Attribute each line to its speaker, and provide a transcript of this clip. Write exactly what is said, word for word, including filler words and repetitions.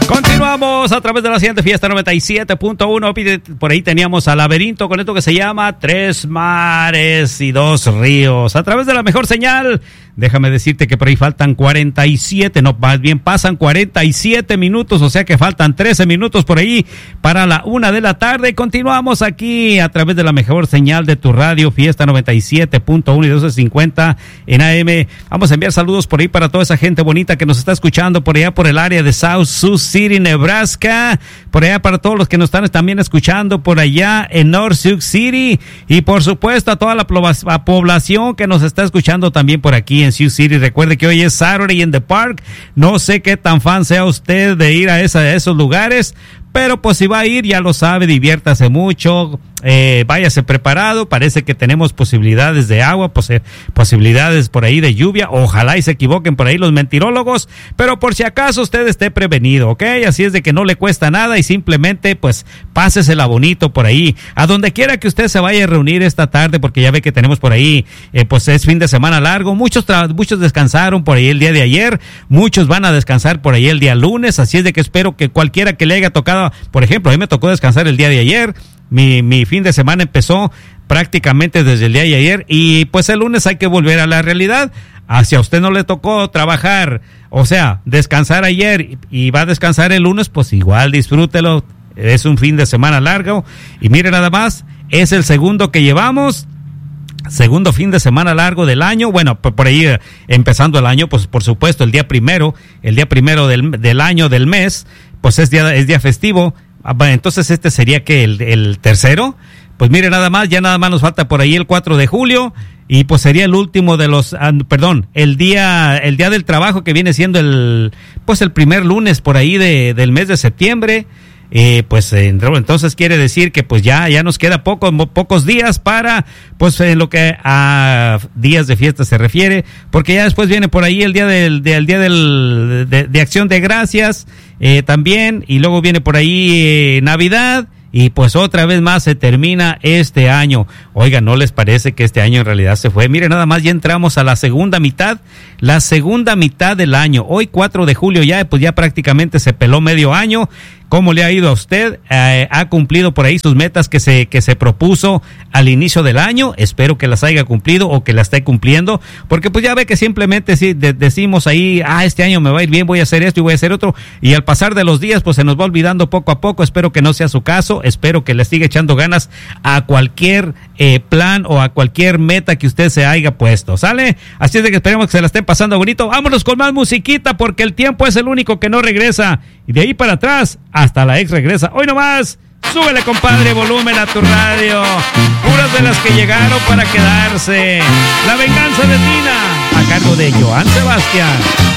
Speaker 1: Continuamos a través de la siguiente fiesta noventa y siete punto uno. Por ahí teníamos a Laberinto con esto que se llama Tres Mares y Dos Ríos. A través de la mejor señal, déjame decirte que por ahí faltan cuarenta y siete, no, más bien pasan cuarenta y siete minutos, o sea que faltan trece minutos por ahí para la una de la tarde. Continuamos aquí a través de la mejor señal de tu radio, Fiesta noventa y siete punto uno y doce cincuenta en A M. Vamos a enviar saludos por ahí para toda esa gente bonita que nos está escuchando por allá por el área de South Sioux City, Nebraska, por allá para todos los que nos están también escuchando por allá en North Sioux City, y por supuesto a toda la población que nos está escuchando también por aquí en Sioux City. Recuerde que hoy es Saturday in the Park. No sé qué tan fan sea usted de ir a, esa, a esos lugares, pero pues si va a ir, ya lo sabe, diviértase mucho, eh, váyase preparado. Parece que tenemos posibilidades de agua, pos posibilidades por ahí de lluvia. Ojalá y se equivoquen por ahí los mentirólogos, pero por si acaso usted esté prevenido, ¿ok? Así es de que no le cuesta nada y simplemente pues pásesela bonito por ahí, a donde quiera que usted se vaya a reunir esta tarde, porque ya ve que tenemos por ahí, eh, pues es fin de semana largo. Muchos, muchos descansaron por ahí el día de ayer, muchos van a descansar por ahí el día lunes, así es de que espero que cualquiera que le haya tocado. Por ejemplo, a mí me tocó descansar el día de ayer. Mi, mi fin de semana empezó prácticamente desde el día de ayer, y pues el lunes hay que volver a la realidad. Hacia usted no le tocó trabajar, o sea, descansar ayer y va a descansar el lunes, pues igual disfrútelo. Es un fin de semana largo y mire nada más, es el segundo que llevamos. Segundo fin de semana largo del año. Bueno, por, por ahí eh, empezando el año, pues por supuesto el día primero, el día primero del, del año, del mes, pues es día, es día festivo. Ah, bueno, entonces este sería que el, el tercero. Pues mire nada más, ya nada más nos falta por ahí el cuatro de julio y pues sería el último de los, ah, perdón, el día, el día del trabajo, que viene siendo el, pues el primer lunes por ahí de, del mes de septiembre. Eh, pues eh, entonces quiere decir que pues ya ya nos queda poco, pocos días para pues en lo que a días de fiesta se refiere, porque ya después viene por ahí el día del, del día del de, de Acción de Gracias eh, también, y luego viene por ahí eh, Navidad. Y pues otra vez más se termina este año. Oiga, ¿no les parece que este año en realidad se fue? Mire, nada más ya entramos a la segunda mitad, la segunda mitad del año. Hoy cuatro de julio ya, pues ya prácticamente se peló medio año. ¿Cómo le ha ido a usted? Eh, ¿Ha cumplido por ahí sus metas que se, que se propuso al inicio del año? Espero que las haya cumplido o que las esté cumpliendo, porque pues ya ve que simplemente sí, de, decimos ahí, ah, este año me va a ir bien, voy a hacer esto y voy a hacer otro, y al pasar de los días pues se nos va olvidando poco a poco. Espero que no sea su caso, espero que le siga echando ganas a cualquier eh, plan o a cualquier meta que usted se haya puesto, ¿sale? Así es de que esperemos que se la estén pasando bonito. Vámonos con más musiquita, porque el tiempo es el único que no regresa, y de ahí para atrás hasta la ex regresa. Hoy nomás, súbele, compadre, volumen a tu radio. Puras de las que llegaron para quedarse. La venganza de Tina, a cargo de Joan Sebastián.